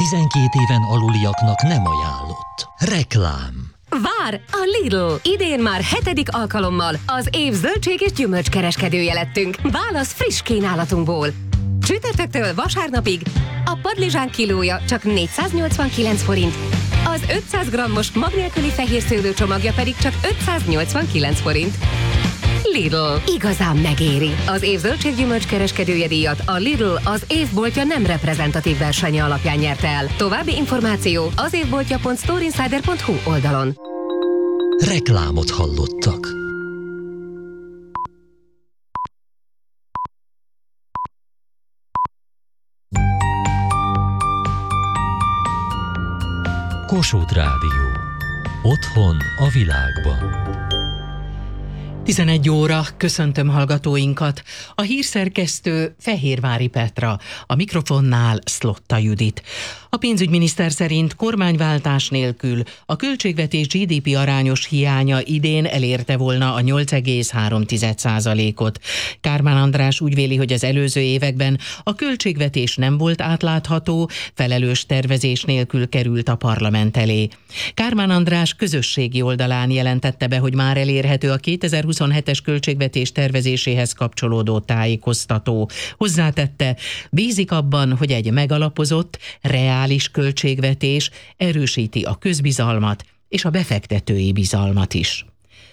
12 éven aluliaknak nem ajánlott. Reklám. Vár! A Lidl! Idén már 7. alkalommal az év zöldség és gyümölcskereskedője lettünk. Válasz friss kínálatunkból. Csütörtöktől vasárnapig a padlizsán kilója csak 489 forint, az 500 g-os mag nélküli fehér szőlő csomagja pedig csak 589 forint. Lidl. Igazán megéri. Az év zöldséggyümölcs kereskedője díjat a Lidl az évboltja nem reprezentatív versenye alapján nyerte el. További információ az évboltja.storeinsider.hu oldalon. Reklámot hallottak. Kossuth Rádió. Otthon a világban. 11 óra, köszöntöm hallgatóinkat. A hírszerkesztő Fehérvári Petra, a mikrofonnál Szlotta Judit. A pénzügyminiszter szerint kormányváltás nélkül a költségvetés GDP arányos hiánya idén elérte volna a 8,3%-ot. Kármán András úgy véli, hogy az előző években a költségvetés nem volt átlátható, felelős tervezés nélkül került a parlament elé. Kármán András közösségi oldalán jelentette be, hogy már elérhető a 2027-es költségvetés tervezéséhez kapcsolódó tájékoztató. Hozzátette, bízik abban, hogy egy megalapozott, reális költségvetés erősíti a közbizalmat és a befektetői bizalmat is.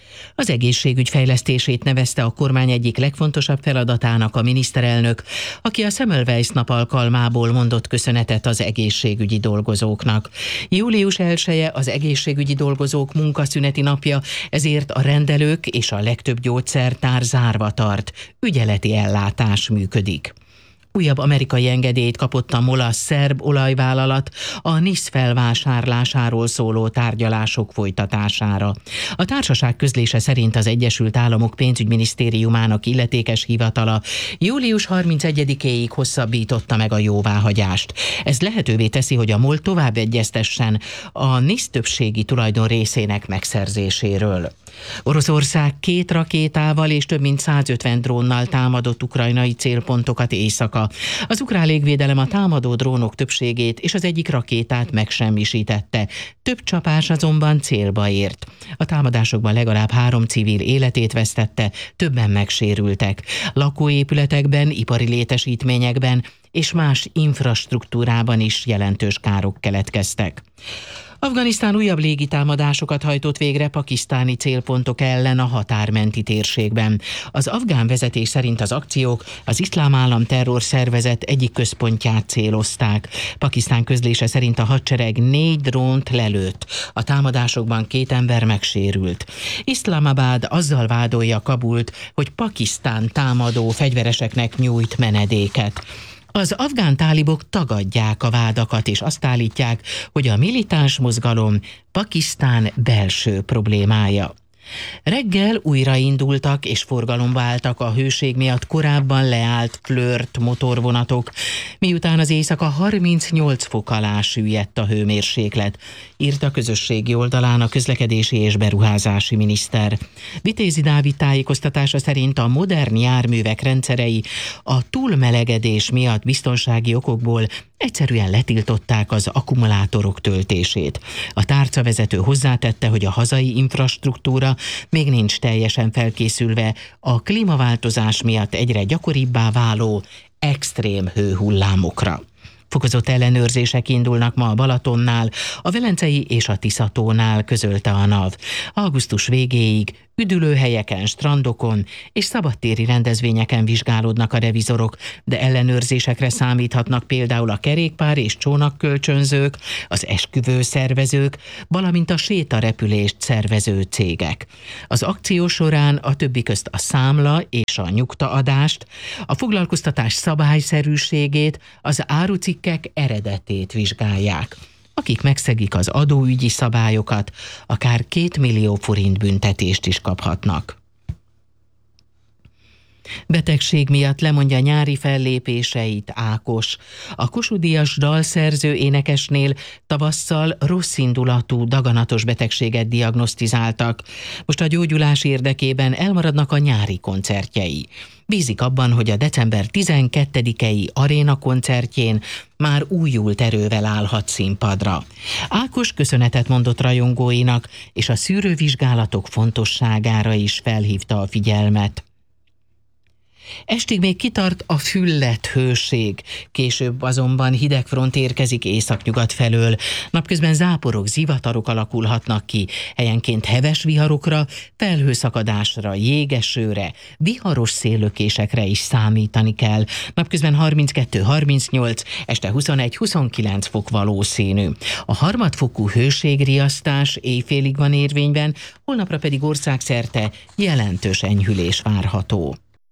Az egészségügy fejlesztését nevezte a kormány egyik legfontosabb feladatának a miniszterelnök, aki a Semmelweis nap alkalmából mondott köszönetet az egészségügyi dolgozóknak. Július 1-e az egészségügyi dolgozók munkaszüneti napja, ezért a rendelők és a legtöbb gyógyszertár zárva tart, ügyeleti ellátás működik. Újabb amerikai engedélyt kapott a MOLA szerb olajvállalat a NIS felvásárlásáról szóló tárgyalások folytatására. A társaság közlése szerint az Egyesült Államok pénzügyminisztériumának illetékes hivatala július 31-éig hosszabbította meg a jóváhagyást. Ez lehetővé teszi, hogy a MOL tovább egyeztessen a NIS többségi tulajdon részének megszerzéséről. Oroszország 2 rakétával és több mint 150 drónnal támadott ukrajnai célpontokat éjszaka. Az ukrán légvédelem a támadó drónok többségét és az egyik rakétát megsemmisítette. Több csapás azonban célba ért. A támadásokban legalább 3 civil életét vesztette, többen megsérültek. Lakóépületekben, ipari létesítményekben és más infrastruktúrában is jelentős károk keletkeztek. Afganisztán újabb légitámadásokat hajtott végre pakisztáni célpontok ellen a határmenti térségben. Az afgán vezetés szerint az akciók az Iszlám Állam terrorszervezet egyik központját célozták. Pakisztán közlése szerint a hadsereg 4 drónt lelőtt. A támadásokban 2 ember megsérült. Iszlamabad azzal vádolja Kabult, hogy Pakisztán támadó fegyvereseknek nyújt menedéket. Az afgán tálibok tagadják a vádakat, és azt állítják, hogy a militáns mozgalom Pakisztán belső problémája. Reggel újraindultak és forgalomba álltak a hőség miatt korábban leállt Flirt motorvonatok, miután az éjszaka 38 fok alá süllyedt a hőmérséklet, írt a közösségi oldalán a közlekedési és beruházási miniszter. Vitézi Dávid tájékoztatása szerint a modern járművek rendszerei a túlmelegedés miatt biztonsági okokból egyszerűen letiltották az akkumulátorok töltését. A tárcavezető hozzátette, hogy a hazai infrastruktúra még nincs teljesen felkészülve a klímaváltozás miatt egyre gyakoribbá váló extrém hőhullámokra. Fokozott ellenőrzések indulnak ma a Balatonnál, a Velencei és a Tiszatónál, közölte a NAV. Augusztus végéig üdülőhelyeken, strandokon és szabadtéri rendezvényeken vizsgálódnak a revizorok, de ellenőrzésekre számíthatnak például a kerékpár és csónakkölcsönzők, az esküvő szervezők, valamint a sétarepülést szervező cégek. Az akció során a többi közt a számla és a nyugtaadást, a foglalkoztatás szabályszerűségét, az árucikkek eredetét vizsgálják. Akik megszegik az adóügyi szabályokat, akár 2 millió forint büntetést is kaphatnak. Betegség miatt lemondja nyári fellépéseit Ákos. A Kossuth-díjas dalszerző énekesnél tavasszal rosszindulatú daganatos betegséget diagnosztizáltak. Most a gyógyulás érdekében elmaradnak a nyári koncertjei. Bízik abban, hogy a december 12-i aréna koncertjén már újult erővel állhat színpadra. Ákos köszönetet mondott rajongóinak, és a szűrővizsgálatok fontosságára is felhívta a figyelmet. Estig még kitart a füllett hőség, később azonban hideg front érkezik északnyugat felől. Napközben záporok, zivatarok alakulhatnak ki, helyenként heves viharokra, felhőszakadásra, jégesőre, viharos széllökésekre is számítani kell. Napközben 32-38, este 21-29 fok valószínű. A harmadfokú hőségriasztás éjfélig van érvényben, holnapra pedig országszerte jelentős enyhülés várható.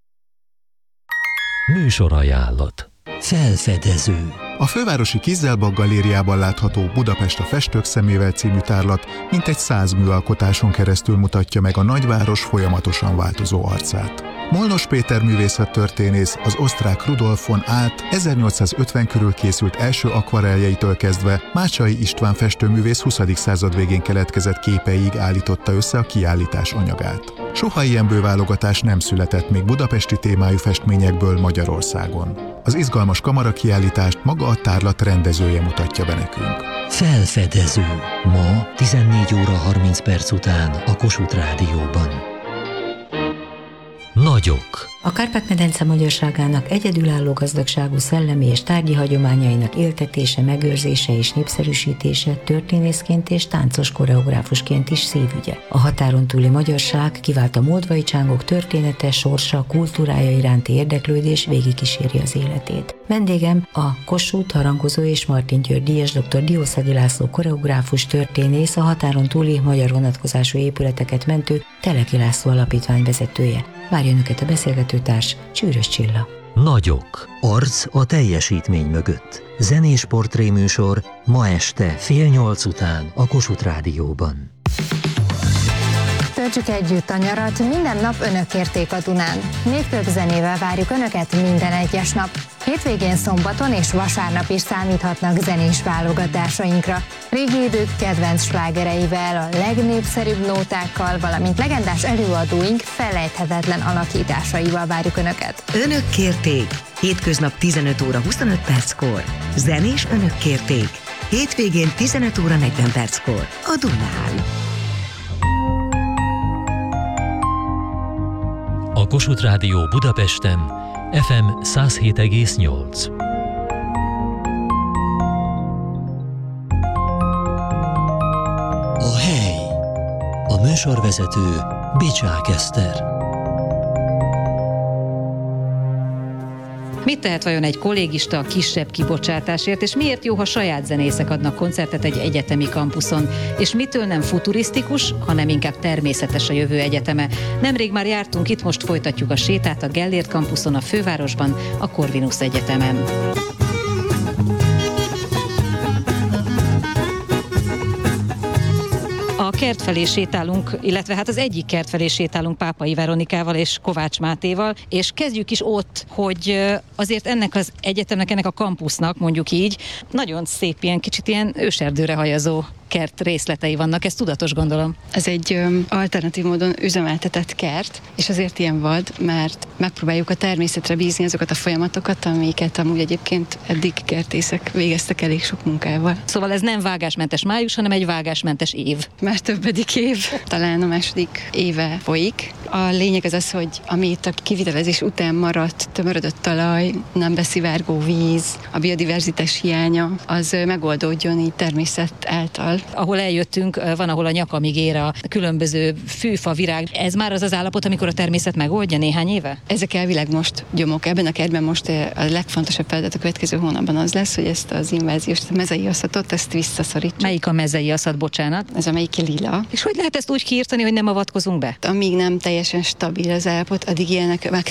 Műsorajánlat. Felfedező. A fővárosi Kizelbak galériában látható Budapest a festők szemével című tárlat mintegy 100 műalkotáson keresztül mutatja meg a nagyváros folyamatosan változó arcát. Molnos Péter művészettörténész az osztrák Rudolf von Alt 1850 körül készült első akvarelljeitől kezdve Mácsai István festőművész 20. század végén keletkezett képeig állította össze a kiállítás anyagát. Soha ilyen bőválogatás nem született még budapesti témájú festményekből Magyarországon. Az izgalmas kamarakiállítást maga a tárlat rendezője mutatja be nekünk. Felfedező. Ma 14 óra 30 perc után a Kossuth Rádióban. Nagyok. A Kárpát-medence magyarságának egyedülálló gazdagságú szellemi és tárgyi hagyományainak éltetése, megőrzése és népszerűsítése történészként és táncos koreográfusként is szívügye. A határon túli magyarság kivált a moldvai csángok története, sorsa, kultúrája iránti érdeklődés végigkíséri az életét. Vendégem a Kossuth harangozó és Martin György díjas dr. Diószegi László koreográfus történész, a határon túli magyar vonatkozású épületeket mentő Teleki László alapítvány vezetője. Várja önöket a beszélgetőtárs, Csűrös Csilla. Nagyok. Arc a teljesítmény mögött. Zenés portréműsor ma este 7:30 után a Kossuth Rádióban. Töltsük együtt a nyarat, minden nap önök kérték a Dunán. Névtőbb zenével várjuk önöket minden egyes nap. Hétvégén, szombaton és vasárnap is számíthatnak zenés válogatásainkra. Régi idők kedvenc slágereivel, a legnépszerűbb nótákkal, valamint legendás előadóink felejthetetlen alakításaival várjuk önöket. Önök kérték. Hétköznap 15 óra 25 perckor. Zenés önök kérték. Hétvégén 15 óra 40 perckor. A Dunán. A Kossuth Rádió Budapesten FM 107,8. A hely. A műsorvezető Bicsák Eszter. Mit tehet vajon egy kollégista a kisebb kibocsátásért, és miért jó, ha saját zenészek adnak koncertet egy egyetemi kampuszon? És mitől nem futurisztikus, hanem inkább természetes a jövő egyeteme? Nemrég már jártunk itt, most folytatjuk a sétát a Gellért kampuszon, a fővárosban, a Corvinus Egyetemen. A kert felé sétálunk, illetve hát az egyik kert felé sétálunk Pápai Veronikával és Kovács Mátéval, és kezdjük is ott, hogy azért ennek az egyetemnek, ennek a kampusznak, mondjuk így, nagyon szép, ilyen kicsit ilyen őserdőre hajazó kert részletei vannak, ez tudatos, gondolom. Ez egy alternatív módon üzemeltetett kert, és azért ilyen vad, mert megpróbáljuk a természetre bízni azokat a folyamatokat, amiket amúgy egyébként eddig kertészek végeztek elég sok munkával. Szóval ez nem vágásmentes május, hanem egy vágásmentes év. Már többedik év, talán a második éve folyik. A lényeg az, hogy ami itt a kivitelezés után maradt, tömörödött talaj, nem beszivárgó víz, a biodiverzitás hiánya, az megoldódjon így természet által. Ahol eljöttünk, van, ahol a nyakamig ér a különböző fűfa, virág. Ez már az az állapot, amikor a természet megoldja néhány éve? Ezek elvileg most gyomok. Ebben a kertben most a legfontosabb feladat a következő hónapban az lesz, hogy ezt az inváziós mezei aszatot, ezt visszaszorítsuk. Melyik a mezei aszat, bocsánat? Ez amelyik lila. És hogy lehet ezt úgy kiírtani, hogy nem avatkozunk be? Amíg nem teljesen stabil az állapot, addig ilyenek